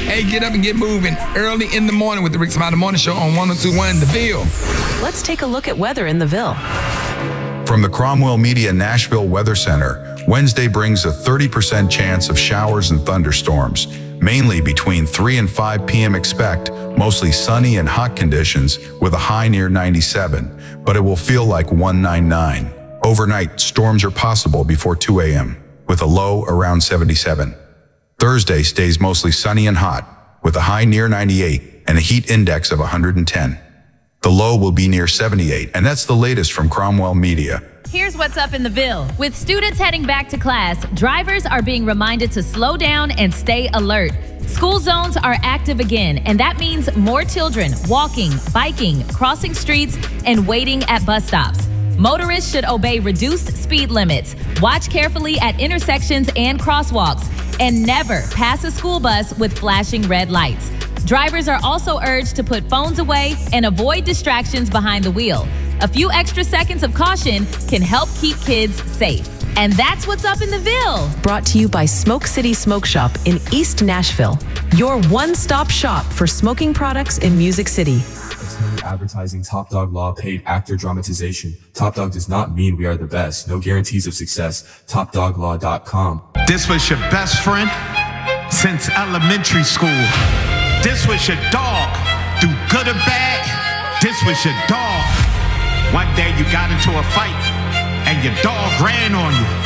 Hey, get up and get moving early in the morning with the Rick Smiley Morning Show on 102.1 The Ville. Let's take a look at weather in the Ville. From the Cromwell Media Nashville Weather Center, Wednesday brings a 30% chance of showers and thunderstorms, mainly between 3 and 5 p.m. Expect mostly sunny and hot conditions with a high near 97, but it will feel like 199. Overnight, storms are possible before 2 a.m., with a low around 77. Thursday stays mostly sunny and hot, with a high near 98 and a heat index of 110. The low will be near 78, and that's the latest from Cromwell Media. Here's what's up in the Ville. With students heading back to class, drivers are being reminded to slow down and stay alert. School zones are active again, and that means more children walking, biking, crossing streets, and waiting at bus stops. Motorists should obey reduced speed limits, watch carefully at intersections and crosswalks, and never pass a school bus with flashing red lights. Drivers are also urged to put phones away and avoid distractions behind the wheel. A few extra seconds of caution can help keep kids safe. And that's what's up in the Ville. Brought to you by Smoke City Smoke Shop in East Nashville, your one-stop shop for smoking products in Music City. Attorney advertising Top Dog Law paid actor dramatization. Top Dog does not mean we are the best. No guarantees of success. TopDogLaw.com. This was your best friend since elementary school. This was your dog. Do good or bad, this was your dog. One day you got into a fight and your dog ran on you.